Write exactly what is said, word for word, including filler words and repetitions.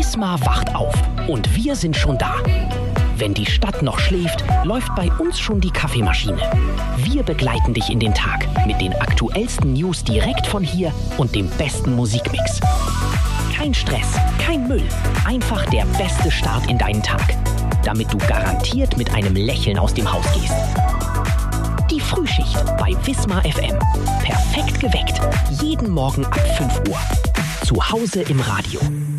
Wismar wacht auf und wir sind schon da. Wenn die Stadt noch schläft, läuft bei uns schon die Kaffeemaschine. Wir begleiten dich in den Tag mit den aktuellsten News direkt von hier und dem besten Musikmix. Kein Stress, kein Müll, einfach der beste Start in deinen Tag, damit du garantiert mit einem Lächeln aus dem Haus gehst. Die Frühschicht bei Wismar F M. Perfekt geweckt, jeden Morgen ab fünf Uhr. Zu Hause im Radio.